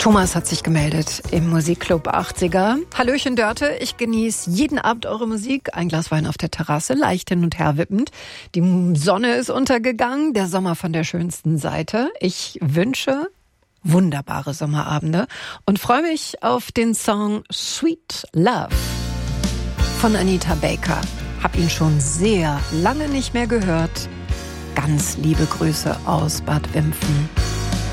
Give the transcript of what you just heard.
Thomas hat sich gemeldet im Musikclub 80er. Hallöchen Dörte, ich genieße jeden Abend eure Musik. Ein Glas Wein auf der Terrasse, leicht hin und her wippend. Die Sonne ist untergegangen, der Sommer von der schönsten Seite. Ich wünsche wunderbare Sommerabende und freue mich auf den Song Sweet Love von Anita Baker. Hab ihn schon sehr lange nicht mehr gehört. Ganz liebe Grüße aus Bad Wimpfen.